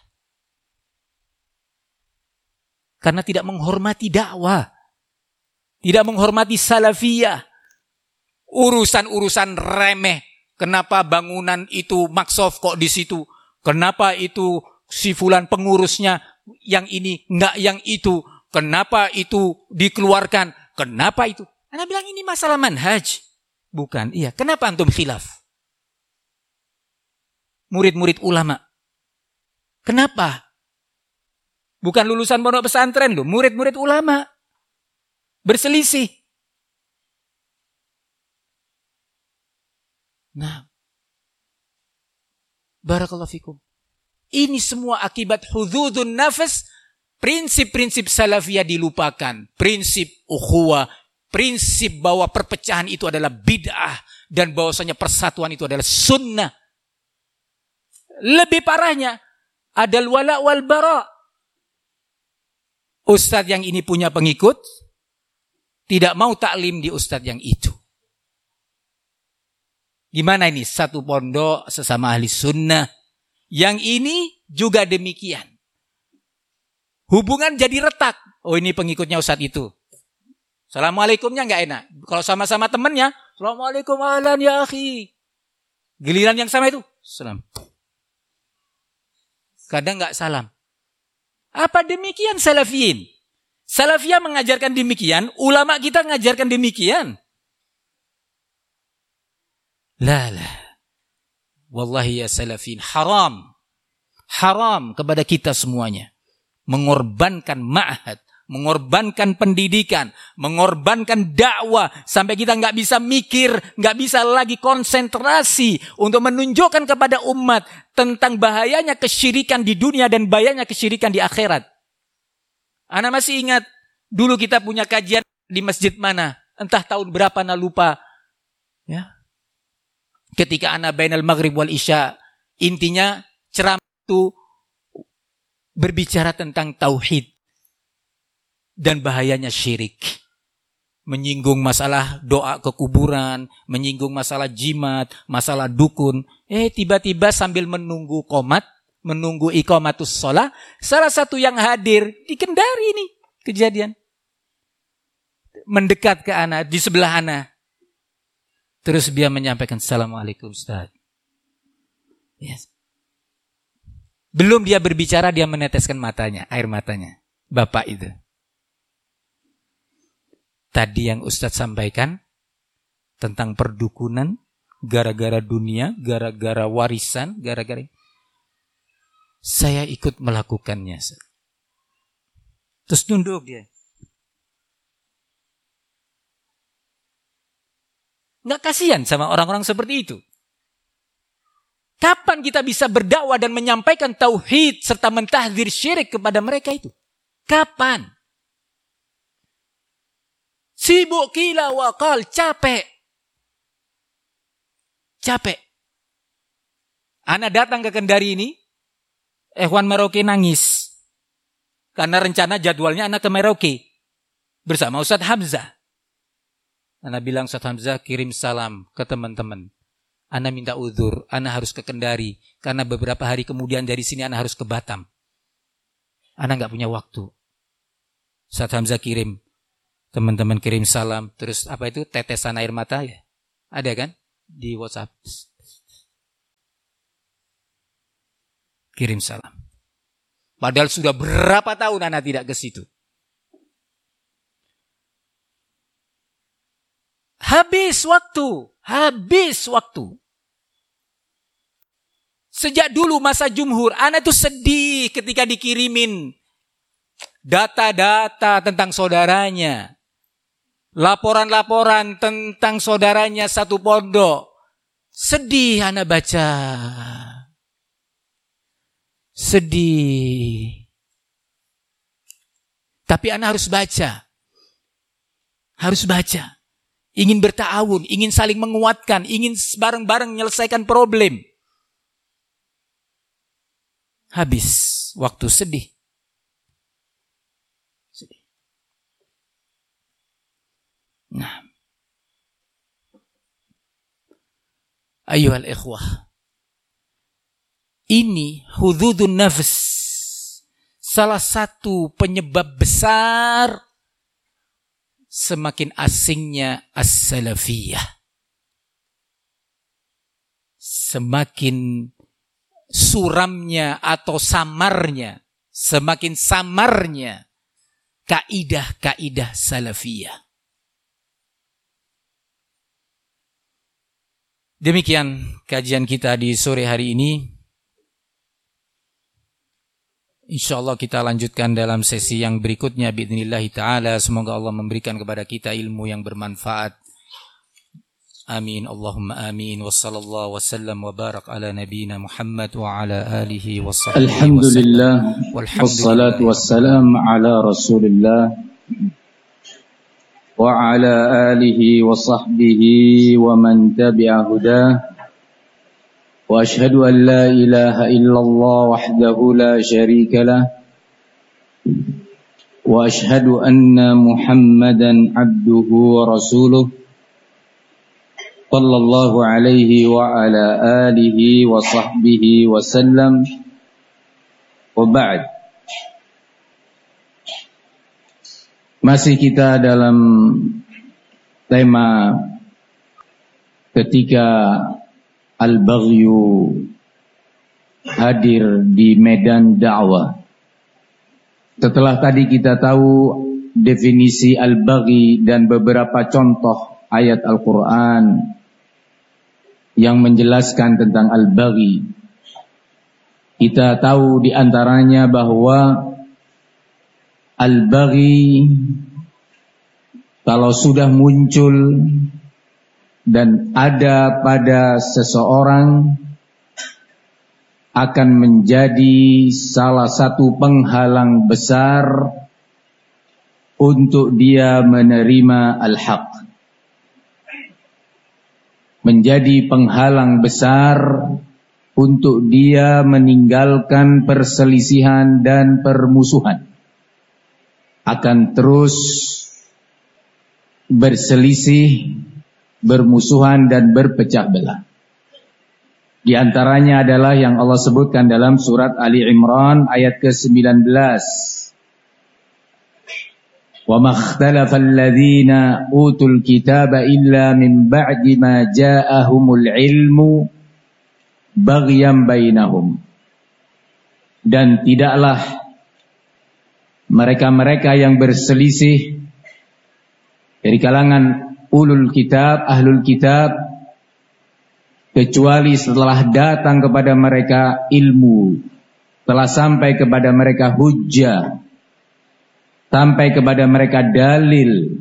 S1: Karena tidak menghormati dakwah. Tidak menghormati salafiyah. Urusan-urusan remeh. Kenapa bangunan itu maksof kok di situ? Kenapa itu si fulan pengurusnya yang ini enggak yang itu? Kenapa itu dikeluarkan? Kenapa itu? Anda bilang ini masalah manhaj. Bukan, iya. Kenapa antum khilaf? Murid-murid ulama. Kenapa? Bukan lulusan pondok pesantren loh, murid-murid ulama. Berselisih. Nah, barakallahu fikum. Ini semua akibat hududun nafas, prinsip-prinsip salafiyah dilupakan, prinsip ukhuwah, prinsip bahwa perpecahan itu adalah bid'ah dan bahwasanya persatuan itu adalah sunnah. Lebih parahnya, ada wala wal bara. Ustadz yang ini punya pengikut, tidak mau taklim di ustadz yang itu. Gimana ini? Satu pondok sesama ahli sunnah. Yang ini juga demikian. Hubungan jadi retak. Oh ini pengikutnya ustadz itu. Assalamualaikumnya nggak enak. Kalau sama-sama temannya, Assalamualaikum ahlan ya akhi. Giliran yang sama itu, salam. Kadang nggak salam. Apa demikian salafiyin? Salafiyah mengajarkan demikian, ulama kita mengajarkan demikian. La. Wallahi ya salafin, haram kepada kita semuanya. Mengorbankan ma'had, mengorbankan pendidikan, mengorbankan dakwah. Sampai kita gak bisa mikir, gak bisa lagi konsentrasi untuk menunjukkan kepada umat tentang bahayanya kesyirikan di dunia dan bahayanya kesyirikan di akhirat. Ana masih ingat, dulu kita punya kajian di masjid mana, entah tahun berapa, ana lupa. Ya. Ketika ana bainal maghrib wal isya, intinya ceramah itu berbicara tentang tauhid dan bahayanya syirik. Menyinggung masalah doa ke kuburan, menyinggung masalah jimat, masalah dukun. Tiba-tiba sambil menunggu qomat, menunggu iqamatus shalah, salah satu yang hadir di Kendari ini kejadian. Mendekat ke ana, di sebelah ana. Terus dia menyampaikan, Assalamualaikum Ustaz. Yes. Belum dia berbicara, dia meneteskan matanya, air matanya. Bapak itu. Tadi yang Ustaz sampaikan, tentang perdukunan, gara-gara dunia, gara-gara warisan, gara-gara... Saya ikut melakukannya. Terus nunduk dia. Nggak kasihan sama orang-orang seperti itu. Kapan kita bisa berdakwah dan menyampaikan tauhid serta mentahdzir syirik kepada mereka itu? Kapan? Sibuk kila wakal, capek. Ana datang ke Kendari ini, Ikhwan Merauke nangis. Karena rencana jadwalnya ana ke Merauke bersama Ustadz Hamzah. Ana bilang, Ustadz Hamzah kirim salam ke teman-teman. Ana minta uzur, ana harus ke Kendari. Karena beberapa hari kemudian dari sini ana harus ke Batam. Ana gak punya waktu. Ustadz Hamzah kirim. Teman-teman kirim salam. Terus apa itu? Tetesan air mata ya? Ada kan? Di WhatsApp. kirim salam. Padahal sudah berapa tahun ana tidak ke situ. Habis waktu. Sejak dulu masa jumhur, ana itu sedih ketika dikirimin data-data tentang saudaranya. Laporan-laporan tentang saudaranya satu pondok. Sedih ana baca. Sedih. Tapi ana harus baca. Ingin berta'awun, ingin saling menguatkan, ingin bareng-bareng menyelesaikan problem. Habis waktu sedih. Nah. Ayyuhal ikhwah. Ini hududun nafs. Salah satu penyebab besar semakin asingnya as-salafiyah. Semakin suramnya atau samarnya, semakin samarnya kaidah-kaidah salafiyah. Demikian kajian kita di sore hari ini. InsyaAllah kita lanjutkan dalam sesi yang berikutnya bi'idznillah ta'ala. Semoga Allah memberikan kepada kita ilmu yang bermanfaat. Amin. Allahumma amin. Wassallallahu wassallam wa barak ala nabiyina Muhammad wa ala alihi wa sahbihi.
S2: Alhamdulillah. Wassalatu wassalam ala Rasulillah wa ala alihi wa sahbihi wa man tabi'a hudah. وأشهد أن لا إله إلا الله وحده لا شريك له وأشهد أن محمدا عبده ورسوله صلى الله عليه وعلى آله وصحبه وسلم وبعد. Masih kita dalam tema ketika al-baghyu hadir di medan dakwah. Setelah tadi kita tahu definisi al-baghi dan beberapa contoh ayat Al-Quran yang menjelaskan tentang al-baghi, kita tahu di antaranya bahwa al-baghi kalau sudah muncul dan ada pada seseorang akan menjadi salah satu penghalang besar untuk dia menerima al-haq. Menjadi penghalang besar untuk dia meninggalkan perselisihan dan permusuhan. Akan terus berselisih, bermusuhan dan berpecah belah. Di antaranya adalah yang Allah sebutkan dalam surat Ali Imran ayat ke-19. Wa makhtalafa alladhina utul kitaba illa min ba'di ma ja'ahumul ilmu baghyan bainahum. Dan tidaklah mereka-mereka yang berselisih dari kalangan ulul kitab, ahlul kitab, kecuali setelah datang kepada mereka ilmu, telah sampai kepada mereka hujjah, sampai kepada mereka dalil.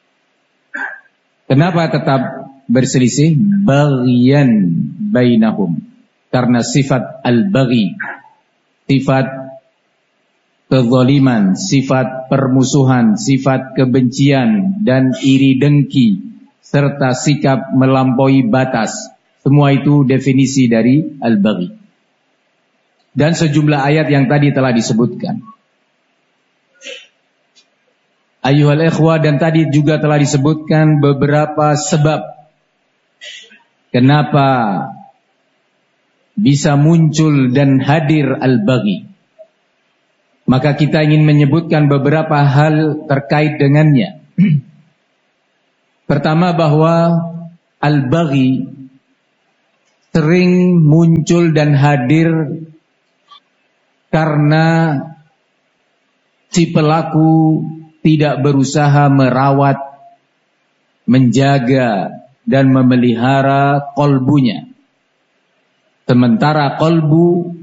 S2: Kenapa tetap berselisih? Baghyan bainahum. Karena sifat al-baghi, sifat kezaliman, sifat permusuhan, sifat kebencian dan iri dengki serta sikap melampaui batas. Semua itu definisi dari al-baghi. Dan sejumlah ayat yang tadi telah disebutkan. Ayyuhal ikhwah, dan tadi juga telah disebutkan beberapa sebab kenapa bisa muncul dan hadir al-baghi. Maka kita ingin menyebutkan beberapa hal terkait dengannya. Pertama, bahwa al-baghi sering muncul dan hadir karena si pelaku tidak berusaha merawat, menjaga dan memelihara qalbunya. Sementara qalbu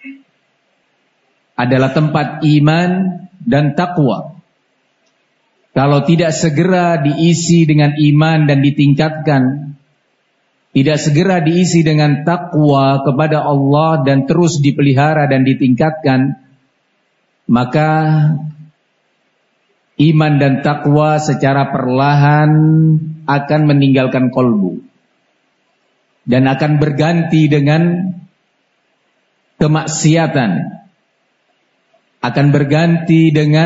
S2: adalah tempat iman dan takwa. Kalau tidak segera diisi dengan iman dan ditingkatkan, tidak segera diisi dengan takwa kepada Allah dan terus dipelihara dan ditingkatkan, maka iman dan takwa secara perlahan akan meninggalkan qalbu dan akan berganti dengan kemaksiatan, akan berganti dengan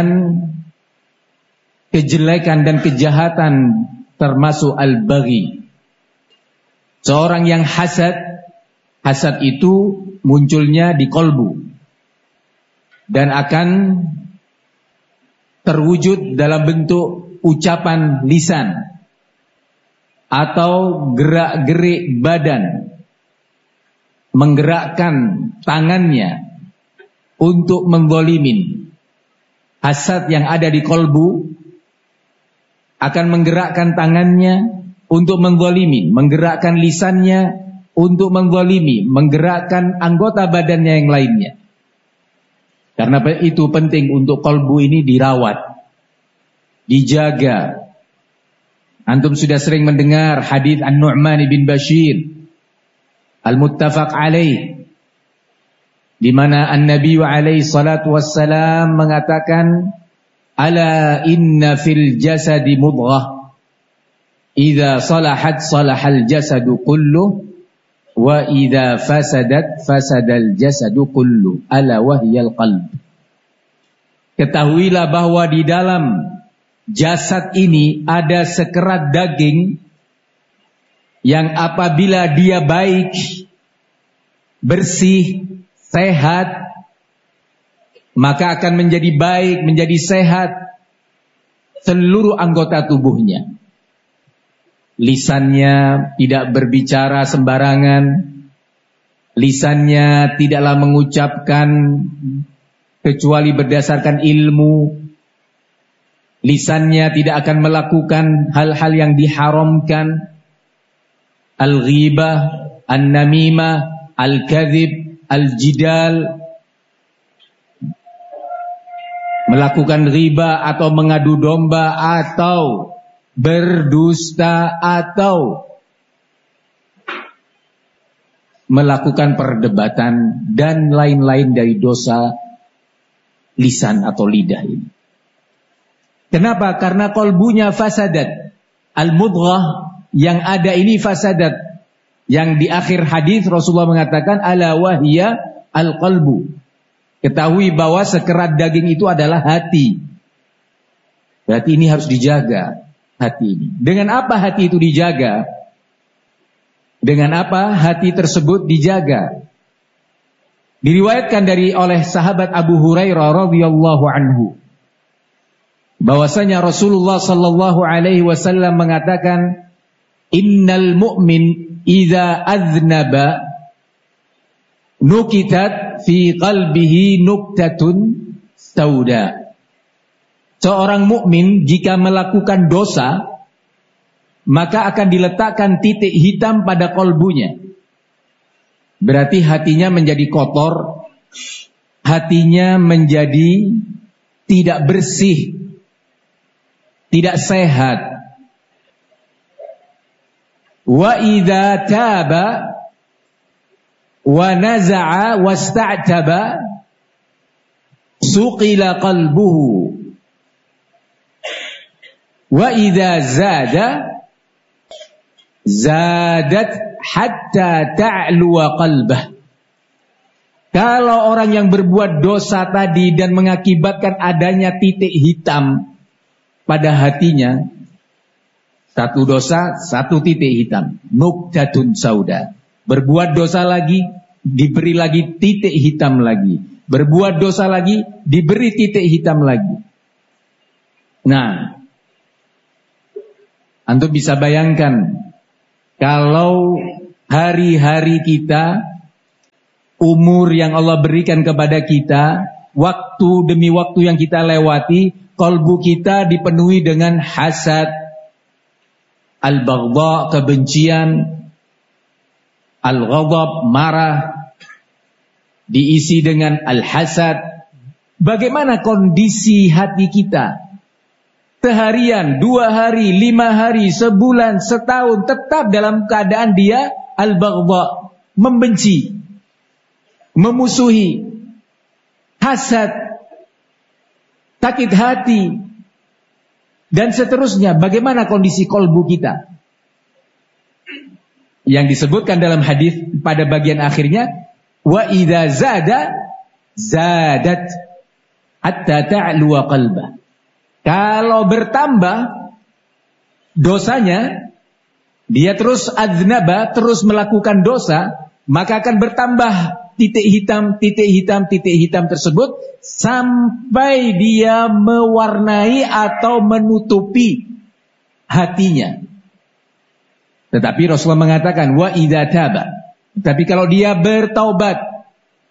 S2: kejelekan dan kejahatan, termasuk al-baghi. Seorang yang hasad itu munculnya di qalbu dan akan terwujud dalam bentuk ucapan lisan atau gerak-gerik badan, menggerakkan tangannya untuk menggolimin. Hasad yang ada di qalbu akan menggerakkan tangannya untuk menggolimi, menggerakkan lisannya untuk menggolimi, menggerakkan anggota badannya yang lainnya. Karena itu penting untuk qalbu ini dirawat, dijaga. Antum sudah sering mendengar hadis An-Nu'man bin Bashir al-muttafaq alaih, di mana An-Nabi alaihi salatu wassalam mengatakan, ala inna fil jasadi mudghah idza salahat salahal jasadu kullu wa idza fasadat fasadal jasadu kullu ala wahyal qalb. Ketahuilah bahwa di dalam jasad ini ada sekerat daging yang apabila dia baik, bersih, sehat, maka akan menjadi baik, menjadi sehat seluruh anggota tubuhnya. Lisannya tidak berbicara sembarangan, lisannya tidaklah mengucapkan kecuali berdasarkan ilmu, lisannya tidak akan melakukan hal-hal yang diharamkan, al-ghibah, an-namimah, al-kadhib, al-jidal, melakukan riba atau mengadu domba atau berdusta atau melakukan perdebatan dan lain-lain dari dosa lisan atau lidah ini. Kenapa? Karena qalbunya fasadat. Al-mudghah yang ada ini fasadat. Yang di akhir hadis Rasulullah mengatakan ala wahya al-qalbu. Ketahui bahwa sekerat daging itu adalah hati. Berarti ini harus dijaga, hati ini. Dengan apa hati itu dijaga? Dengan apa hati tersebut dijaga? Diriwayatkan oleh sahabat Abu Hurairah radhiyallahu anhu bahwasanya Rasulullah sallallahu alaihi wasallam mengatakan, innal mu'min idza aznaba nukitat fi qalbihi nuktatun sauda. Seorang mukmin jika melakukan dosa, maka akan diletakkan titik hitam pada qalbunya. Berarti hatinya menjadi kotor, hatinya menjadi tidak bersih, tidak sehat. Wa idza taba wa naza'a wasta'taba suqila qalbuhu wa idza zada zadat hatta ta'luwa qalbah. Kalau orang yang berbuat dosa tadi dan mengakibatkan adanya titik hitam pada hatinya, satu dosa, satu titik hitam, nuktatun sauda. Berbuat dosa lagi, diberi lagi titik hitam lagi. Berbuat dosa lagi, diberi titik hitam lagi. Nah, antum bisa bayangkan kalau hari-hari kita umur yang Allah berikan kepada kita, waktu demi waktu yang kita lewati, kalbu kita dipenuhi dengan hasad, al-baghdha, kebencian, al-ghadab, marah, diisi dengan al-hasad. Bagaimana kondisi hati kita? Seharian, 2 hari, 5 hari, sebulan, setahun, tetap dalam keadaan dia al-baghdha, membenci, memusuhi, hasad, sakit hati, dan seterusnya. Bagaimana kondisi kolbu kita? Yang disebutkan dalam hadis pada bagian akhirnya, wa idza zadat hatta ta'lu qalbah. Kalau bertambah dosanya, dia terus adznaba, terus melakukan dosa, maka akan bertambah titik hitam tersebut sampai dia mewarnai atau menutupi hatinya. Tetapi Rasulullah mengatakan wa idza taba. Tapi kalau dia bertaubat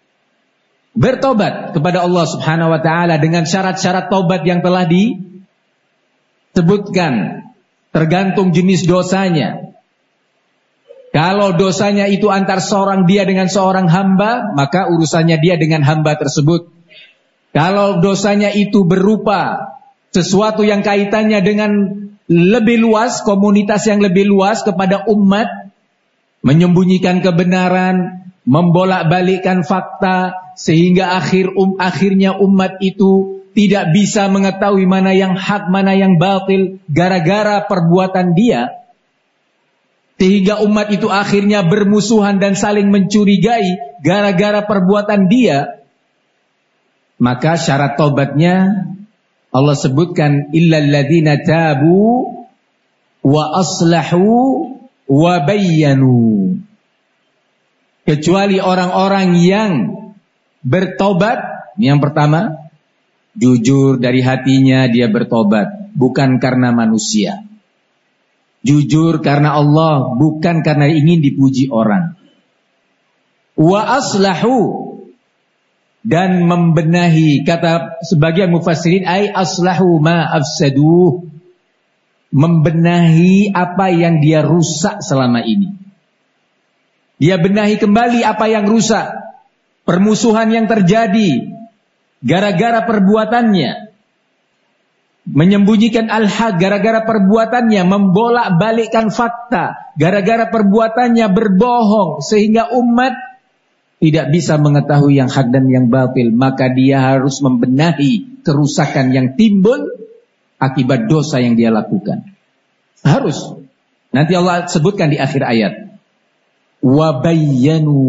S2: kepada Allah Subhanahu wa taala dengan syarat-syarat taubat yang telah disebutkan, tergantung jenis dosanya. Kalau dosanya itu antar seorang dia dengan seorang hamba, maka urusannya dia dengan hamba tersebut. Kalau dosanya itu berupa sesuatu yang kaitannya dengan lebih luas, komunitas yang lebih luas kepada umat, menyembunyikan kebenaran, membolak-balikkan fakta, sehingga akhirnya umat itu tidak bisa mengetahui mana yang hak, mana yang batil, gara-gara perbuatan dia, sehingga umat itu akhirnya bermusuhan dan saling mencurigai gara-gara perbuatan dia, maka syarat taubatnya Allah sebutkan illal ladzina tabu wa aslahu wa bayyanu. Kecuali orang-orang yang bertobat. Yang pertama, jujur dari hatinya dia bertobat, bukan karena manusia. Jujur karena Allah, bukan karena ingin dipuji orang. Wa aslahu, dan membenahi, kata sebagian mufassirin, ay aslahu ma afsaduh, membenahi apa yang dia rusak selama ini. Dia benahi kembali apa yang rusak, permusuhan yang terjadi gara-gara perbuatannya, menyembunyikan al-haq gara-gara perbuatannya, membolak-balikkan fakta gara-gara perbuatannya, berbohong sehingga umat tidak bisa mengetahui yang hak dan yang batil. Maka dia harus membenahi kerusakan yang timbul akibat dosa yang dia lakukan. Harus. Nanti Allah sebutkan di akhir ayat. Wa bayyanu.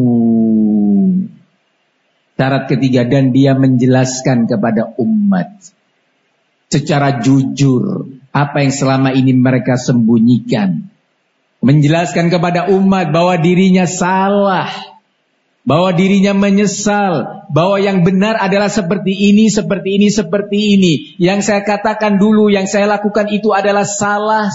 S2: Syarat ketiga, dan dia menjelaskan kepada umat secara jujur apa yang selama ini mereka sembunyikan. Menjelaskan kepada umat bahwa dirinya salah, bahwa dirinya menyesal, bahwa yang benar adalah seperti ini, seperti ini, seperti ini. Yang saya katakan dulu, yang saya lakukan itu adalah salah.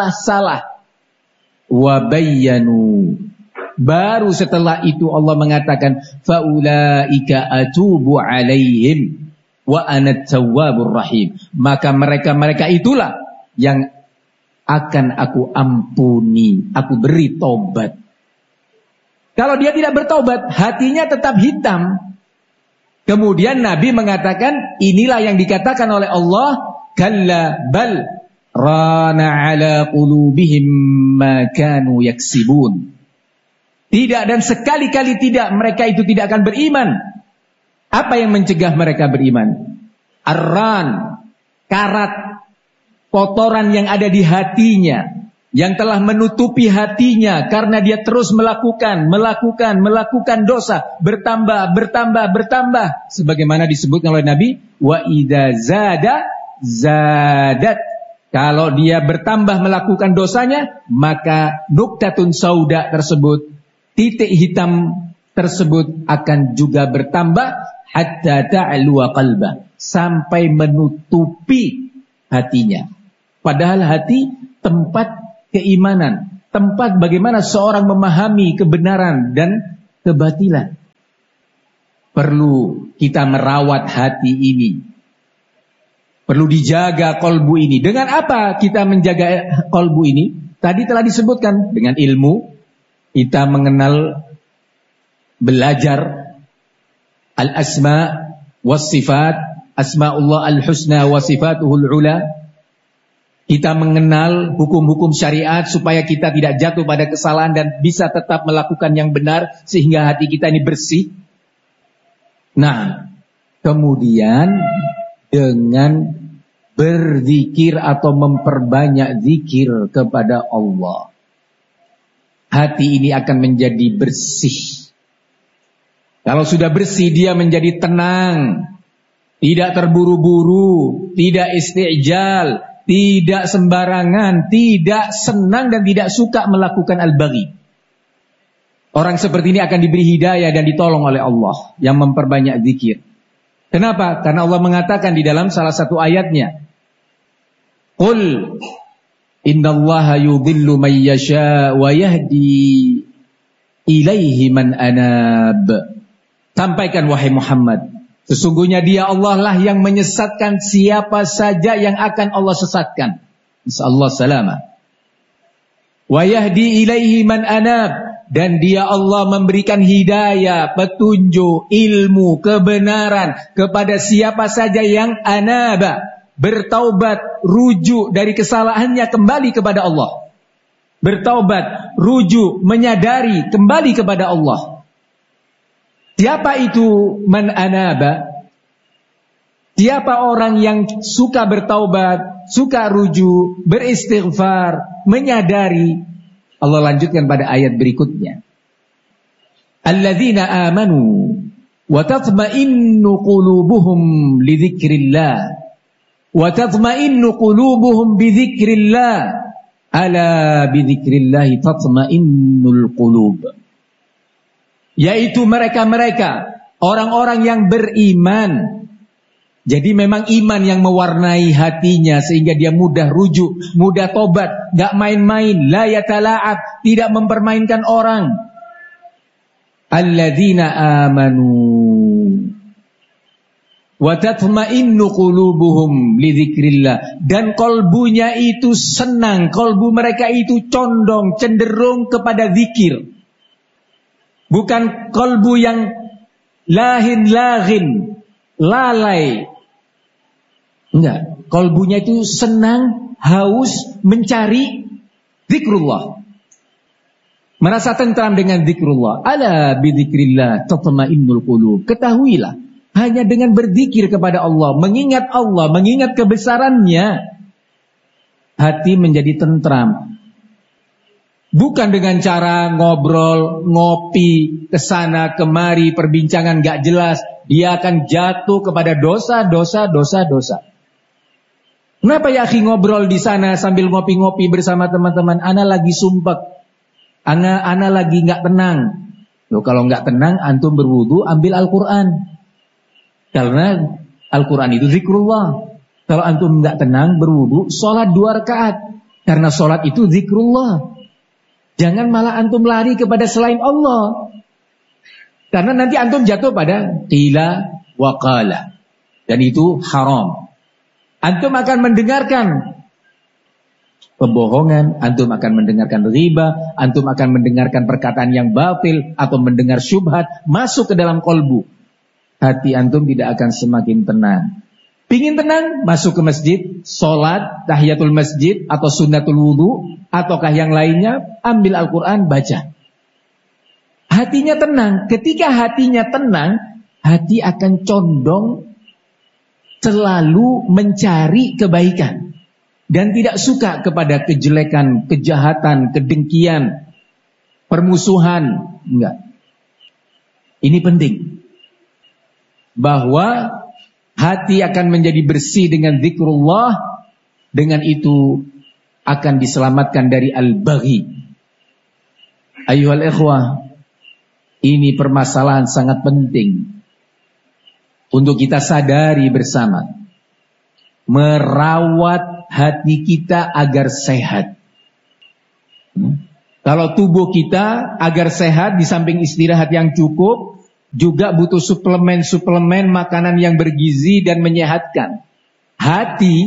S2: Wa bayyanu. Baru setelah itu Allah mengatakan, faulaika atubu alaihim wa ana tawwabur rahim. Maka mereka itulah yang akan aku ampuni, aku beri taubat. Kalau dia tidak bertobat, hatinya tetap hitam. Kemudian Nabi mengatakan, inilah yang dikatakan oleh Allah, kalla bal rana ala qulubihim ma kanu yaksibun. Tidak, dan sekali-kali tidak, mereka itu tidak akan beriman. Apa yang mencegah mereka beriman? Arran, karat, kotoran yang ada di hatinya, yang telah menutupi hatinya karena dia terus melakukan dosa, bertambah. Sebagaimana disebutkan oleh Nabi, wa idza zadat. Kalau dia bertambah melakukan dosanya, maka nuktatun sauda tersebut, titik hitam tersebut akan juga bertambah hatta ta'lu qalbah, sampai menutupi hatinya. Padahal hati tempat keimanan, tempat bagaimana seorang memahami kebenaran dan kebatilan. perlu kita merawat hati ini. Perlu dijaga kolbu ini. Dengan apa kita menjaga kolbu ini? Tadi telah disebutkan dengan ilmu. Kita mengenal, belajar al-asma was sifat, asma'ullah al-husna wa sifatuhul ula. Kita mengenal hukum-hukum syariat supaya kita tidak jatuh pada kesalahan dan bisa tetap melakukan yang benar sehingga hati kita ini bersih. Nah, kemudian dengan berzikir atau memperbanyak zikir kepada Allah, hati ini akan menjadi bersih. Kalau sudah bersih, dia menjadi tenang, tidak terburu-buru, tidak istijal, tidak sembarangan, tidak senang dan tidak suka melakukan al-baghi. Orang seperti ini akan diberi hidayah dan ditolong oleh Allah yang memperbanyak zikir. Kenapa? Karena Allah mengatakan di dalam salah satu ayatnya, Qul innallaha yudhillu man yasha wa yahdi ilaihi man anab. Sampaikan wahai Muhammad, sesungguhnya dia Allah lah yang menyesatkan siapa saja yang akan Allah sesatkan. Insyaallah salama. Wa yahdi ilaihi man anab. Dan dia Allah memberikan hidayah, petunjuk, ilmu, kebenaran kepada siapa saja yang anaba, bertaubat, rujuk dari kesalahannya kembali kepada Allah. Bertaubat, rujuk, menyadari, kembali kepada Allah. Siapa itu man anaba? Siapa orang yang suka bertaubat, suka rujuk, beristighfar, menyadari? Allah lanjutkan pada ayat berikutnya. Alladzina amanu wa tatma'innu qulubuhum li dzikrillah. Wa tatma'innu qulubuhum bi dzikrillah. Ala bi dzikrillah tatma'innul qulub. Yaitu mereka-mereka, orang-orang yang beriman. Jadi memang iman yang mewarnai hatinya sehingga dia mudah rujuk, mudah tobat, gak main-main, la yatala'ab, tidak mempermainkan orang. Alladzina amanu wa tatma'innu qulubuhum li dzikrillah, dan kolbunya itu senang, kolbu mereka itu condong, cenderung kepada zikir. Bukan kolbu yang lahin, lalai. Enggak, kolbunya itu senang, haus, mencari zikrullah. Merasa tentram dengan zikrullah. Ala bidzikrillah tatma'innul qulub. Ketahuilah, hanya dengan berzikir kepada Allah, mengingat kebesarannya, hati menjadi tentram. Bukan dengan cara ngobrol, ngopi, kesana kemari, perbincangan gak jelas. Dia akan jatuh kepada dosa. Kenapa ya akhi ngobrol di sana sambil ngopi-ngopi bersama teman-teman? Ana lagi sumpek, ana lagi nggak tenang. Loh, kalau nggak tenang, antum berwudu, ambil Al-Quran. Karena Al-Quran itu zikrullah. Kalau antum nggak tenang, berwudu, sholat 2 rakaat. Karena sholat itu zikrullah. Jangan malah antum lari kepada selain Allah. Karena nanti antum jatuh pada qila wa qala. Dan itu haram. Antum akan mendengarkan pembohongan, antum akan mendengarkan riba, antum akan mendengarkan perkataan yang batil atau mendengar syubhat masuk ke dalam kolbu. Hati antum tidak akan semakin tenang. Pingin tenang, masuk ke masjid, sholat, tahiyatul masjid atau sunnatul wudu ataukah yang lainnya, ambil Al-Quran, baca. Hatinya tenang. Ketika hatinya tenang, hati akan condong selalu mencari kebaikan dan tidak suka kepada kejelekan, kejahatan, kedengkian, permusuhan. Enggak. Ini penting. Bahwa hati akan menjadi bersih dengan zikrullah, dengan itu akan diselamatkan dari al-baghi. Ayyuhal ikhwah, ini permasalahan sangat penting untuk kita sadari bersama. Merawat hati kita agar sehat. Kalau tubuh kita agar sehat, di samping istirahat yang cukup, juga butuh suplemen-suplemen makanan yang bergizi dan menyehatkan. Hati